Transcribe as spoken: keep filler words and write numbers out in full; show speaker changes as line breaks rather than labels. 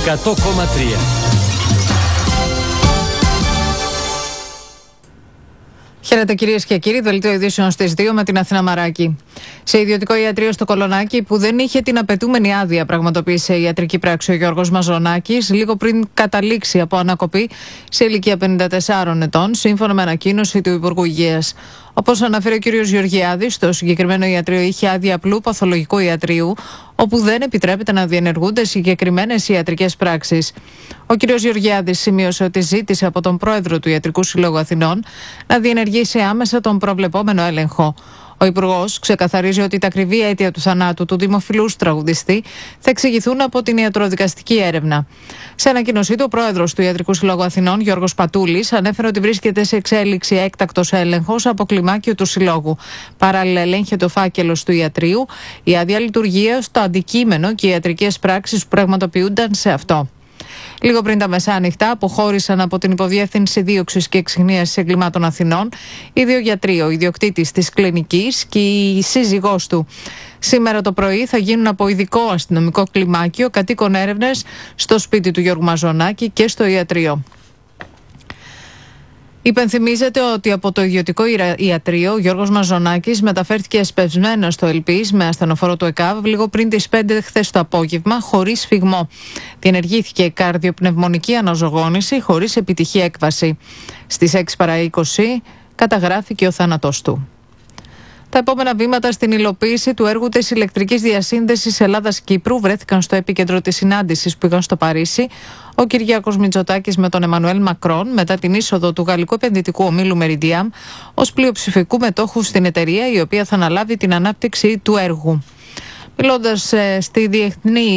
εκατό κόμμα τρία.
Χαίρετε κυρίες και κύριοι, δελτίο ειδήσεων στις δύο με την Αθήνα Μαράκη. Σε ιδιωτικό ιατρείο στο Κολονάκι που δεν είχε την απαιτούμενη άδεια, πραγματοποίησε η ιατρική πράξη ο Γιώργος Μαζονάκης λίγο πριν καταλήξει από ανακοπή σε ηλικία πενήντα τεσσάρων ετών, σύμφωνα με ανακοίνωση του Υπουργού Υγείας. Όπως αναφέρει ο κ. Γεωργιάδης, το συγκεκριμένο ιατρείο είχε άδεια απλού παθολογικού ιατρίου, όπου δεν επιτρέπεται να διενεργούνται συγκεκριμένες ιατρικές πράξεις. Ο κ. Γεωργιάδης σημείωσε ότι ζήτησε από τον πρόεδρο του Ιατρικού Συλλόγου Αθηνών να διενεργήσει άμεσα τον προβλεπόμενο έλεγχο. Ο Υπουργός ξεκαθαρίζει ότι τα ακριβή αίτια του θανάτου του δημοφιλούς τραγουδιστή θα εξηγηθούν από την ιατροδικαστική έρευνα. Σε ανακοίνωσή του, ο πρόεδρος του Ιατρικού Συλλόγου Αθηνών, Γιώργος Πατούλης, ανέφερε ότι βρίσκεται σε εξέλιξη έκτακτος έλεγχος από κλιμάκιο του Συλλόγου. Παράλληλα, ελέγχεται ο φάκελος του ιατρείου, η άδεια λειτουργίας, το αντικείμενο και οι ιατρικές πράξεις που πραγματοποιούνταν σε αυτό. Λίγο πριν τα μεσάνυχτα, αποχώρησαν από την Υποδιεύθυνση Δίωξης και Εξυγνίασης Εγκλημάτων Αθηνών οι δύο γιατροί, ο ιδιοκτήτης της κλινικής και η σύζυγός του. Σήμερα το πρωί θα γίνουν από ειδικό αστυνομικό κλιμάκιο κατοίκων έρευνες στο σπίτι του Γιώργου Μαζονάκη και στο ιατρείο. Υπενθυμίζεται ότι από το ιδιωτικό ιατρείο ο Γιώργος Μαζονάκης μεταφέρθηκε εσπευσμένος στο Ελπίς με ασθενοφόρο του ΕΚΑΒ λίγο πριν τις πέντε χθες το απόγευμα, χωρίς φυγμό. Διενεργήθηκε καρδιοπνευμονική αναζωογόνηση χωρίς επιτυχή έκβαση. Στις έξι παρά είκοσι καταγράφηκε ο θάνατός του. Τα επόμενα βήματα στην υλοποίηση του έργου της ηλεκτρικής διασύνδεσης Ελλάδας-Κύπρου βρέθηκαν στο επίκεντρο της συνάντησης που είχαν στο Παρίσι ο Κυριάκος Μητσοτάκης με τον Εμμανουέλ Μακρόν μετά την είσοδο του γαλλικού επενδυτικού ομίλου Meridiam ως πλειοψηφικού μετόχου στην εταιρεία, η οποία θα αναλάβει την ανάπτυξη του έργου. Μιλώντας ε, στη διεθνή